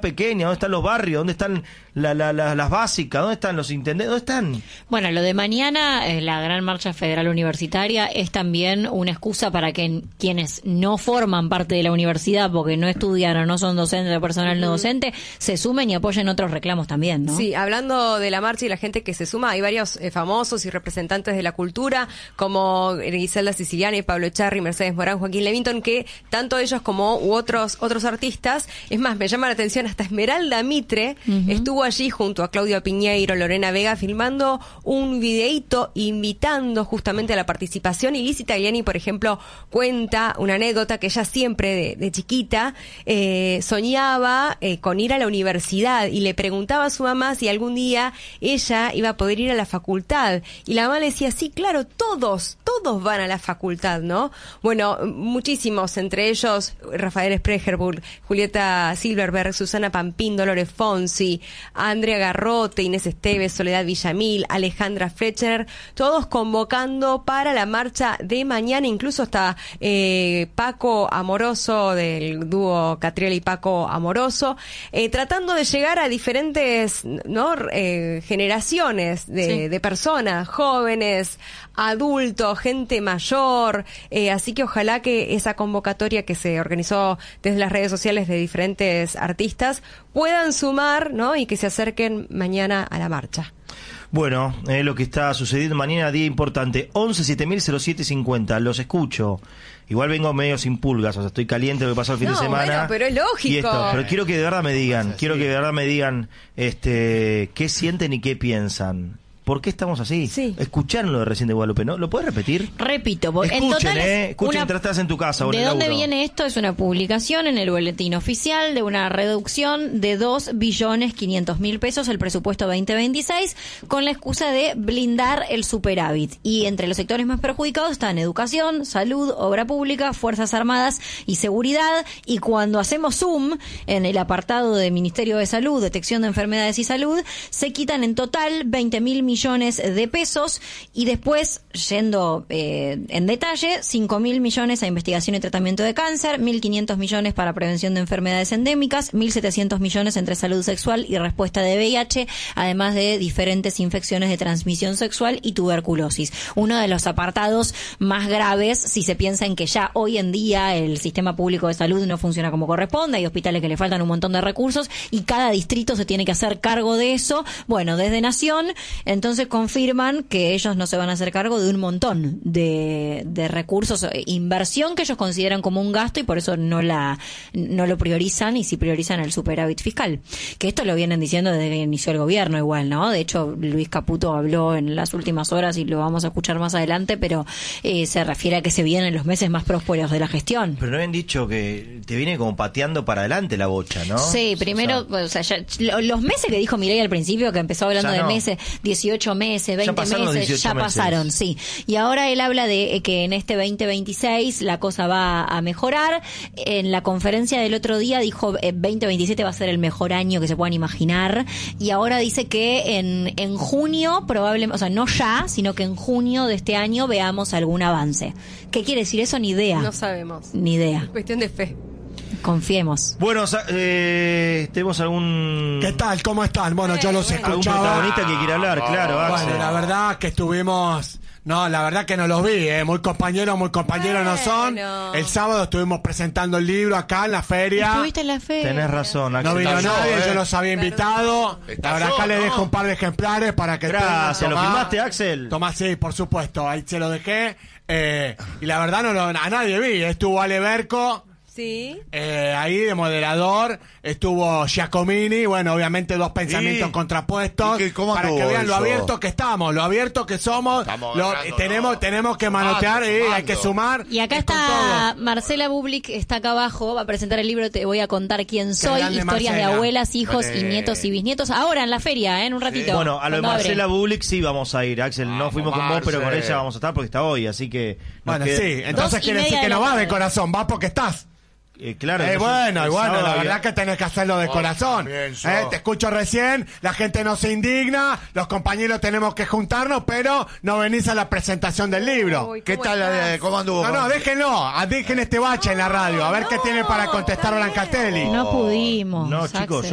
pequeñas? ¿Dónde están los barrios? ¿Dónde están las básicas? ¿Dónde están los intendentes? ¿Dónde están? Bueno, lo de mañana, la Gran Marcha Federal Universitaria, es también una excusa para que quienes no forman parte de la universidad, porque no estudian o no son docentes o personal no docente, se sumen y apoyen otros reclamos también, ¿no? Sí, hablando de la marcha y la gente que se suma, hay varios famosos y representantes de la cultura, como Griselda Siciliani, Pablo Echarri, Mercedes Morán, Joaquín Levington, que tanto ellos como otros artistas, es más, me llama la atención, hasta Esmeralda Mitre estuvo allí junto a Claudio Piñeiro, Lorena Vega, filmando un videíto invitando justamente a la participación. Y Lizzy Tagliani, por ejemplo, cuenta una anécdota que ella siempre de chiquita soñaba con ir a la universidad y le preguntaba a su mamá si algún día ella iba a poder ir a la facultad. Y la mamá le decía, sí, claro, todos van a la facultad, ¿no? Bueno, muchísimos, entre ellos Rafael Sprecherburg, Julieta Silverberg, Susana Pampín, Dolores Fonsi, Andrea Garrote, Inés Esteves, Soledad Villamil, Alejandra Fletcher, todos convocando para la marcha de mañana, incluso hasta Paco Amoroso, del dúo Catriel y Paco Amoroso, tratando de llegar a diferentes, ¿no? Generaciones de personas, jóvenes, adultos, gente mayor, así que ojalá que esa convocatoria que se organizó desde las redes sociales de diferentes artistas puedan sumar, ¿no? Y que se acerquen mañana a la marcha. Bueno, lo que está sucediendo mañana, día importante, 11-7000-0750, los escucho. Igual vengo medio sin pulgas, o sea, estoy caliente, lo que pasó el fin de semana. Bueno, pero es lógico. Pero quiero que de verdad me digan, qué sienten y qué piensan. ¿Por qué estamos así? Sí. Escucharon lo de Recién de Guadalupe, ¿no? ¿Lo puedes repetir? Repito, porque escuchen, en total escuchen mientras estás en tu casa o en el laburo. ¿De dónde viene esto? Es una publicación en el boletín oficial de una reducción de 2.500.000 pesos el presupuesto 2026 con la excusa de blindar el superávit. Y entre los sectores más perjudicados están educación, salud, obra pública, fuerzas armadas y seguridad. Y cuando hacemos zoom en el apartado de Ministerio de Salud, Detección de Enfermedades y Salud, se quitan en total 20.000 millones de pesos y después, yendo en detalle, 5.000 millones a investigación y tratamiento de cáncer, 1.500 millones para prevención de enfermedades endémicas, 1.700 millones entre salud sexual y respuesta de VIH, además de diferentes infecciones de transmisión sexual y tuberculosis. Uno de los apartados más graves, si se piensa en que ya hoy en día el sistema público de salud no funciona como corresponde, hay hospitales que le faltan un montón de recursos y cada distrito se tiene que hacer cargo de eso. Bueno, desde Nación, entonces confirman que ellos no se van a hacer cargo de un montón de recursos, inversión que ellos consideran como un gasto y por eso no lo priorizan y sí priorizan el superávit fiscal. Que esto lo vienen diciendo desde que inició el gobierno igual, ¿no? De hecho, Luis Caputo habló en las últimas horas y lo vamos a escuchar más adelante, pero se refiere a que se vienen los meses más prósperos de la gestión. Pero no habían dicho que te viene como pateando para adelante la bocha, ¿no? Sí, primero, los meses que dijo Milei al principio, que empezó hablando de meses, 18 meses, 20 meses, ya pasaron, sí. Y ahora él habla de que en este 2026 la cosa va a mejorar. En la conferencia del otro día dijo 2027 va a ser el mejor año que se puedan imaginar. Y ahora dice que en junio, probablemente, o sea, no ya, sino que en junio de este año veamos algún avance. ¿Qué quiere decir eso? Ni idea. No sabemos. Ni idea. Cuestión de fe. Confiemos. Bueno, tenemos algún... ¿Qué tal? ¿Cómo están? Bueno, yo los escuchaba. ¿Algún protagonista que quiera hablar? Claro, Axel. Bueno, la verdad que estuvimos... No, la verdad que no los vi, muy compañeros no son. El sábado estuvimos presentando el libro acá en la feria. ¿Estuviste en la feria? Tenés razón, Axel. No vino nadie, yo los había invitado. La verdad acá les dejo un par de ejemplares para que... Gracias, ¿lo filmaste, Axel? Tomás, sí, por supuesto, ahí se lo dejé. Y la verdad a nadie vi, estuvo Ale Berco. Sí. Ahí de moderador estuvo Giacomini, bueno, obviamente dos pensamientos contrapuestos para que vean lo abierto que estamos, lo abierto que somos, tenemos que manotear y hay que sumar. Y acá está Marcela Bublik, está acá abajo, va a presentar el libro Te voy a contar quién soy, historias Marcela. de abuelas, hijos y nietos y bisnietos, ahora en la feria, en un ratito. Bueno, a lo de Marcela Bublik sí vamos a ir, Axel, no fuimos con vos, pero con ella vamos a estar porque está hoy, así que... Bueno, sí, entonces quiere decir que no vas de corazón, vas porque estás. Claro. Bueno, la verdad que tenés que hacerlo de corazón. Te escucho recién, la gente no se indigna, los compañeros tenemos que juntarnos, pero no venís a la presentación del libro. Uy, ¿Qué tal? ¿Cómo anduvo? No, déjenlo, dejen este bache en la radio, a ver qué tiene para contestar Brancatelli. No pudimos. No, chicos,